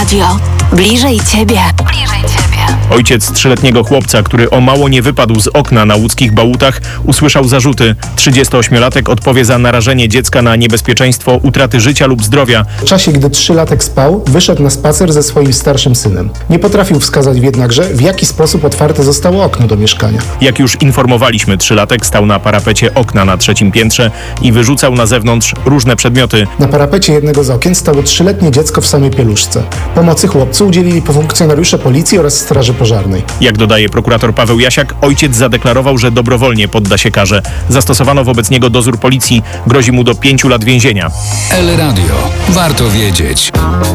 Radio. Bliżej ciebie. Ojciec 3-letniego chłopca, który o mało nie wypadł z okna na łódzkich Bałutach, usłyszał zarzuty. 38-latek odpowie za narażenie dziecka na niebezpieczeństwo utraty życia lub zdrowia. W czasie, gdy 3-latek spał, wyszedł na spacer ze swoim starszym synem. Nie potrafił wskazać jednakże, w jaki sposób otwarte zostało okno do mieszkania. Jak już informowaliśmy, 3-latek stał na parapecie okna na 3. piętrze i wyrzucał na zewnątrz różne przedmioty. Na parapecie jednego z okien stało 3-letnie dziecko w samej pieluszce. Pomocy chłopcu udzielili funkcjonariusze policji oraz straży pożarnej. Jak dodaje prokurator Paweł Jasiak, ojciec zadeklarował, że dobrowolnie podda się karze. Zastosowano wobec niego dozór policji. Grozi mu do 5 lat więzienia. El Radio. Warto wiedzieć.